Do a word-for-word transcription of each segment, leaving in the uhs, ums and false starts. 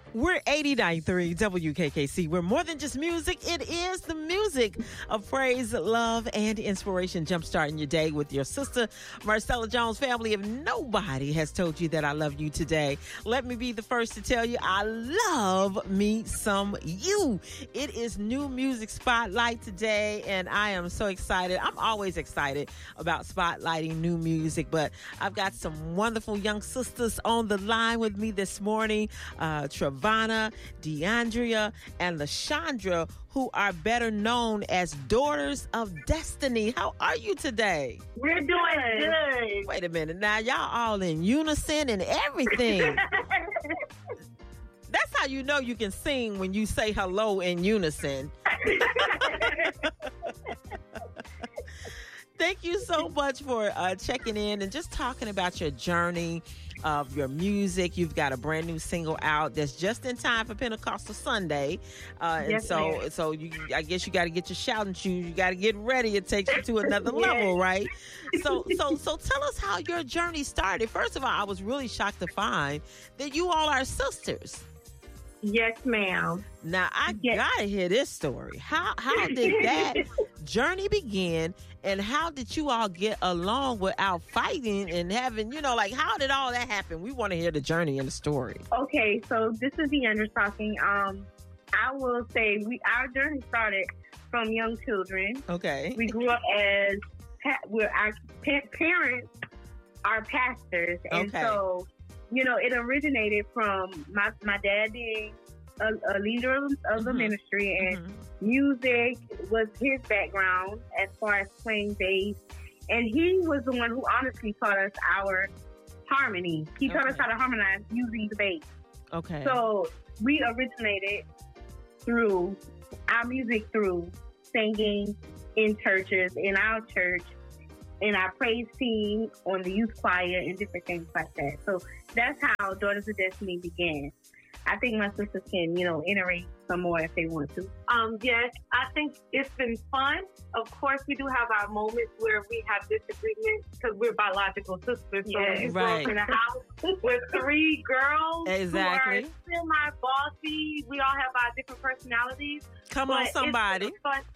We're eighty-nine point three W K K C. We're more than just music. It is the music of praise, love, and inspiration. Jumpstarting your day with your sister, Marcella Jones. Family, if nobody has told you that I love you today, let me be the first to tell you I love me some you. It is New Music Spotlight today, and I am so excited. I'm always excited about spotlighting new music, but I've got some wonderful young sisters on the line with me this morning. Uh, Travana, DeAndrea, and LaShondra, who are better known as Daughters of Destiny. How are you today? We're doing good. Wait a minute. Now, y'all all in unison and everything. That's how you know you can sing, when you say hello in unison. Thank you so much for uh, checking in and just talking about your journey of your music. You've got a brand new single out that's just in time for Pentecostal Sunday. Uh, and Yes, so, ma'am. so you, I guess you got to get your shouting shoes. You got to get ready. It takes you to another Yes. level, right? So, so, so tell us how your journey started. First of all, I was really shocked to find that you all are sisters. Yes, ma'am. Now, I Yes. gotta hear this story. How how did that journey begin, and how did you all get along without fighting and having, you know, like, how did all that happen? We want to hear the journey and the story. Okay, so this is DeAndrea talking. Um, I will say we our journey started from young children. Okay. We grew up as pa- we're our pa- parents are pastors, and Okay. so you know it originated from my my dad being a, a leader of, of the Mhm. ministry, and Mhm. music was his background as far as playing bass, and he was the one who honestly taught us our harmony. He taught us Okay. how to harmonize using the bass. Okay. So we originated through our music, through singing in churches, in our church, in our praise team, on the youth choir, and different things like that. So that's how Daughters of Destiny began. I think my sisters can, you know, iterate some more if they want to. Um, yes, I think it's been fun. Of course, we do have our moments where we have disagreements because we're biological sisters. So Yeah, we grew up right. in a house with three girls Exactly. who are semi-bossy. We all have our different personalities. Come but on, it's somebody. been a fun-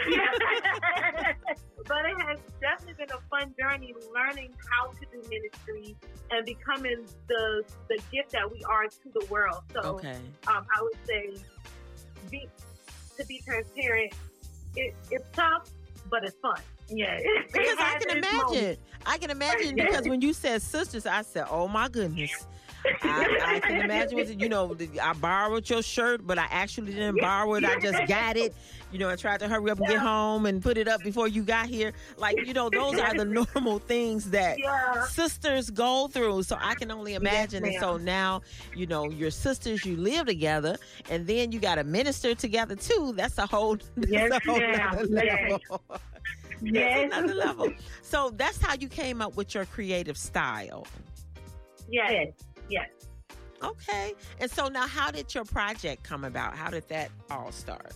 But it has definitely been a fun journey learning how to do ministry and becoming the the gift that we are to the world. So Okay. um, I would say, be, to be transparent, it, it's tough, but it's fun. Yeah. Because It I has can its imagine. moments. I can imagine because when you said sisters, I said, oh my goodness. I, I can imagine, what, you know, I borrowed your shirt, but I actually didn't borrow it. I just got it. You know, I tried to hurry up and get home and put it up before you got here. Like, you know, those are the normal things that Yeah. sisters go through. So I can only imagine. And ma'am. so now, you know, your sisters, you live together, and then you got to minister together too. That's a whole, that's Yes, a whole ma'am. other Yes. level. Yes. That's another level. So that's how you came up with your creative style. Yes. Yes. Yes. Okay. And so now, how did your project come about? How did that all start?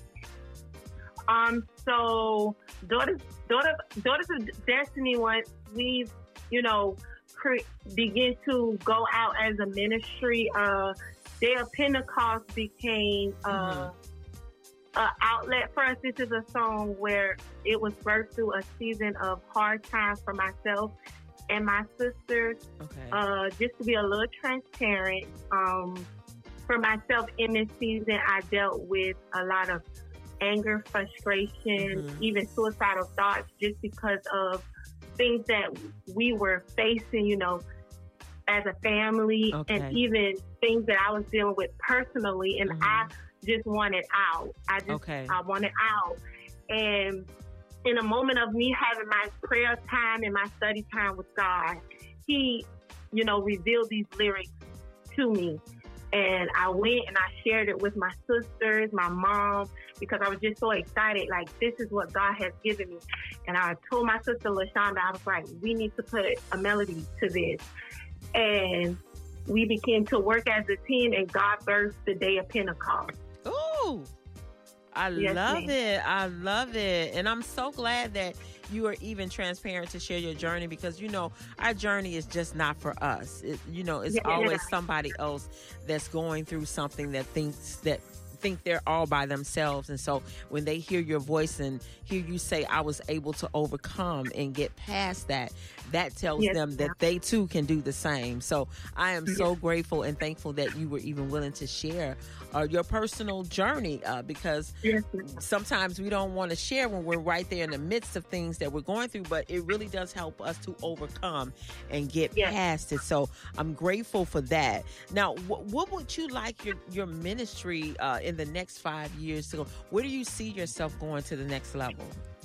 Um. So, daughters, daughter, daughters of Destiny. Once we've, you know, cre- begin to go out as a ministry, uh, Day of Pentecost became uh, an outlet for us. This is a song where it was birthed through a season of hard times for myself and my sisters. Okay. Uh, just to be a little transparent, um, for myself in this season, I dealt with a lot of anger, frustration, Mhm. even suicidal thoughts, just because of things that we were facing, you know, as a family, Okay. and even things that I was dealing with personally, and Mhm. I just wanted out. I just, Okay. I wanted out. And in a moment of me having my prayer time and my study time with God, He, you know, revealed these lyrics to me. And I went and I shared it with my sisters, my mom, because I was just so excited. Like, this is what God has given me. And I told my sister, LaShondra, I was like, we need to put a melody to this. And we began to work as a team, and God birthed the Day of Pentecost. Ooh. I Yes, love ma'am. it. I love it. And I'm so glad that you are even transparent to share your journey, because, you know, our journey is just not for us. It, you know, it's Yeah. always somebody else that's going through something that thinks that think they're all by themselves. And so when they hear your voice and hear you say, I was able to overcome and get past that, that tells Yes, them ma'am. that they too can do the same. So I am so Yes. grateful and thankful that you were even willing to share uh, your personal journey, uh, because Yes, ma'am. sometimes we don't want to share when we're right there in the midst of things that we're going through, but it really does help us to overcome and get Yes. past it. So I'm grateful for that. Now, wh- what would you like your, your ministry uh, in the next five years to go? Where do you see yourself going to the next level?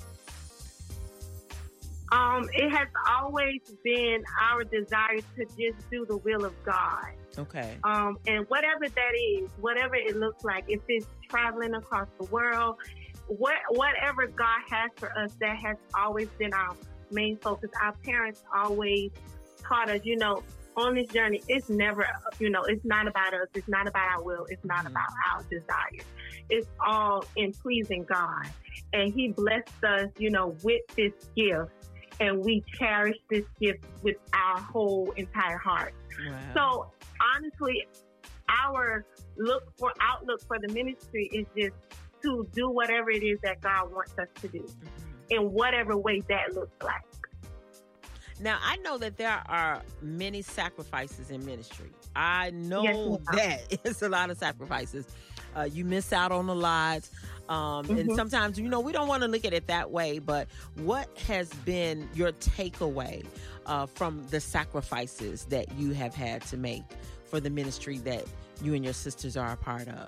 Um, it has always been our desire to just do the will of God. Okay. Um, and whatever that is, whatever it looks like, if it's traveling across the world, what, whatever God has for us, that has always been our main focus. Our parents always taught us, you know, on this journey, it's never, you know, it's not about us. It's not about our will. It's not Mhm. about our desires. It's all in pleasing God. And He blessed us, you know, with this gift. And we cherish this gift with our whole entire heart. Wow. So honestly, our look for outlook for the ministry is just to do whatever it is that God wants us to do, Mhm. in whatever way that looks like. Now, I know that there are many sacrifices in ministry. I know Yes, ma'am. that it's a lot of sacrifices. Uh, you miss out on a lot. Um, And Mhm. sometimes, you know, we don't want to look at it that way, but what has been your takeaway uh, from the sacrifices that you have had to make for the ministry that you and your sisters are a part of?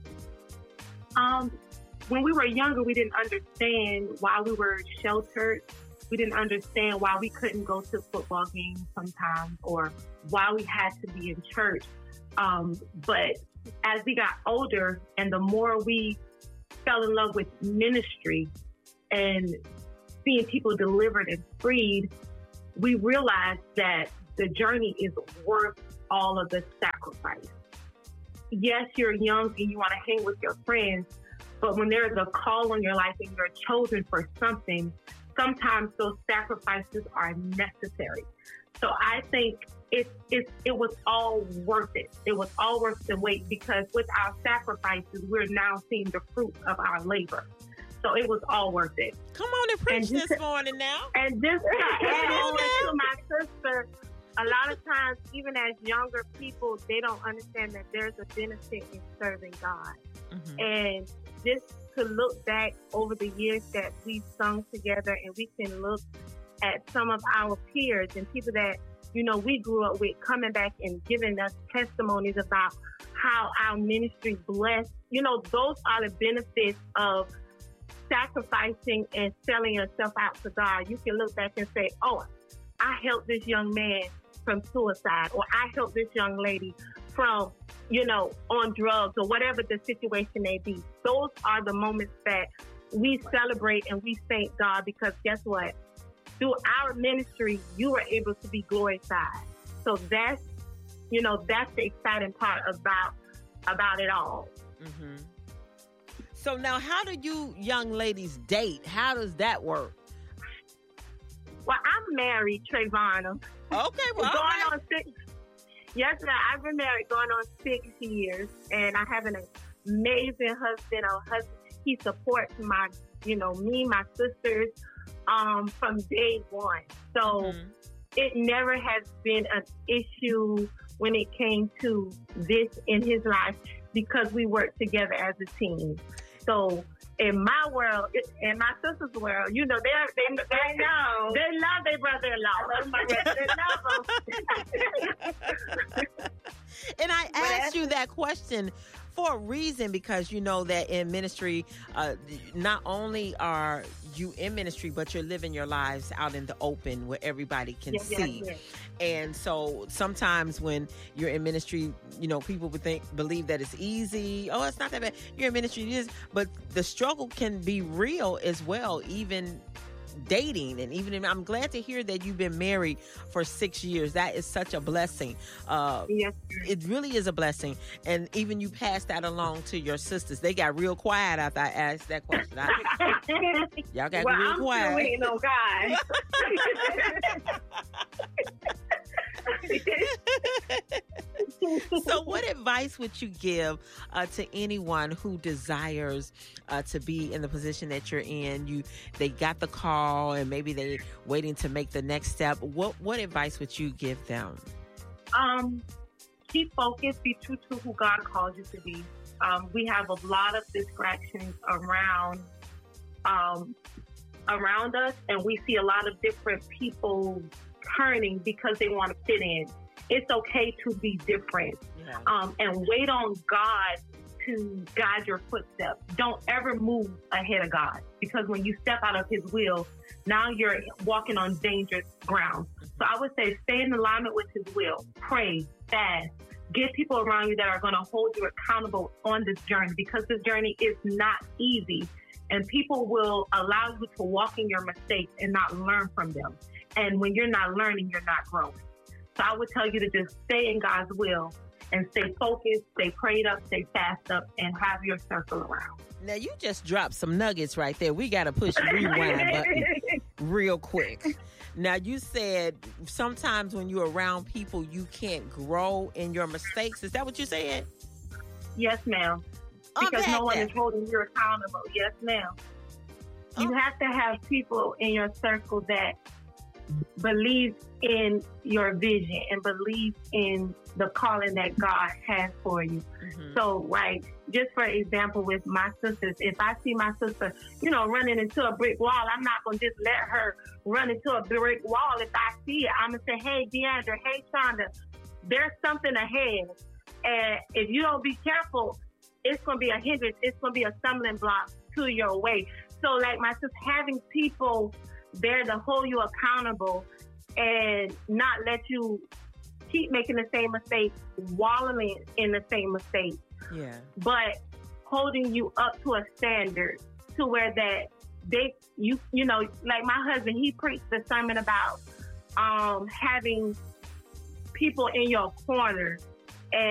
Um, when we were younger, we didn't understand why we were sheltered. We didn't understand why we couldn't go to football games sometimes, or why we had to be in church. Um, but as we got older, and the more we fell in love with ministry and seeing people delivered and freed, we realized that the journey is worth all of the sacrifice. Yes, you're young and you want to hang with your friends, but when there's a call on your life and you're chosen for something, sometimes those sacrifices are necessary. So I think it, it, it was all worth it. It was all worth the wait, because with our sacrifices, we're now seeing the fruit of our labor. So it was all worth it. Come on and preach And just- this morning now. And just to add Come on on now. to my sister, a lot of times, even as younger people, they don't understand that there's a benefit in serving God. Mhm. And just to look back over the years that we've sung together, and we can look at some of our peers and people that, you know, we grew up with, coming back and giving us testimonies about how our ministry blessed. You know, those are the benefits of sacrificing and selling yourself out to God. You can look back and say, oh, I helped this young man from suicide, or I helped this young lady from, you know, on drugs, or whatever the situation may be. Those are the moments that we celebrate and we thank God, because guess what? Through our ministry, you were able to be glorified. So that's, you know, that's the exciting part about about it all. Mhm. So now, how do you young ladies date? How does that work? Well, I'm married, Trayvon. Okay, well, all going right. on six. Yes, ma'am. I've been married going on six years, and I have an amazing husband. Our husband, he supports my, you know, me, my sisters, um, from day one. So Mhm. it never has been an issue when it came to this in his life, because we work together as a team. So in my world, in my sister's world, you know, they're, they they know they love their brother-in-law. They love them. And I asked you that question for a reason, because you know that in ministry, uh, not only are you in ministry, but you're living your lives out in the open where everybody can Yes, yes, see. yes. And so sometimes when you're in ministry, you know, people would think, believe that it's easy. Oh, it's not that bad. You're in ministry, it is. But the struggle can be real as well, even dating, and even I'm glad to hear that you've been married for six years. That is such a blessing. Uh, yes, it really is a blessing, and even you passed that along to your sisters. They got real quiet after I asked that question. I, y'all got well, real I'm quiet. Still waiting on God. So what advice would you give uh, to anyone who desires uh, to be in the position that you're in? You, they got the call and maybe they're waiting to make the next step. What what advice would you give them? Um, keep focused, be true to who God calls you to be. Um, we have a lot of distractions around um, around us, and we see a lot of different people turning because they want to fit in. It's okay to be different. Yeah. Um, and wait on God to guide your footsteps. Don't ever move ahead of God, because when you step out of his will, now you're walking on dangerous ground. So I would say stay in alignment with his will. Pray, fast. Get people around you that are going to hold you accountable on this journey, because this journey is not easy. And people will allow you to walk in your mistakes and not learn from them. And when you're not learning, you're not growing. So I would tell you to just stay in God's will and stay focused, stay prayed up, stay fast up, and have your circle around. Now, you just dropped some nuggets right there. We got to push the rewind button real quick. Now, you said sometimes when you're around people, you can't grow in your mistakes. Is that what you said? Yes, ma'am. Because Unpack no one that. is holding you accountable. Yes, ma'am. You Oh. have to have people in your circle that believe in your vision and believe in the calling that God has for you. Mhm. So, right, just for example, with my sisters, if I see my sister, you know, running into a brick wall, I'm not going to just let her run into a brick wall. If I see it, I'm going to say, hey, Deandra, hey, Shonda, there's something ahead. And if you don't be careful, it's going to be a hindrance. It's going to be a stumbling block to your way. So, like my sister, having people there to hold you accountable and not let you keep making the same mistake, wallowing in the same mistake, Yeah. but holding you up to a standard to where that they, you, you know, like my husband, he preached the sermon about um, having people in your corner